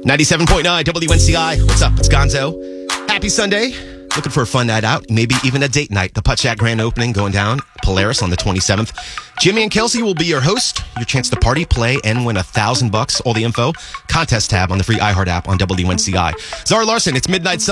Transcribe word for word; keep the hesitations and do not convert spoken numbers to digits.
ninety-seven point nine W N C I. What's up? It's Gonzo. Happy Sunday. Looking for a fun night out, maybe even a date night. The Putt Shack grand opening going down Polaris on the twenty-seventh. Jimmy and Kelsey will be your host. Your chance to party, play, and win a thousand bucks. All the info, contest tab on the free iHeart app on W N C I. Zara Larson, it's Midnight Sun.